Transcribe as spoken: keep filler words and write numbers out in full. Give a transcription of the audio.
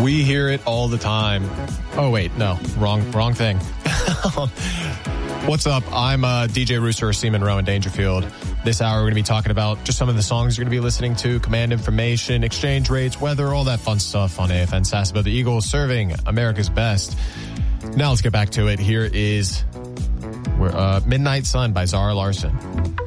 We hear it all the time. Oh, wait, no, wrong, wrong thing. What's up? I'm uh, D J Rooster, Seaman Rowan Dangerfield. This hour, we're going to be talking about just some of the songs you're going to be listening to, command information, exchange rates, weather, all that fun stuff on A F N Sassabelle, the Eagles serving America's best. Now let's get back to it. Here is uh, Midnight Sun by Zara Larsson.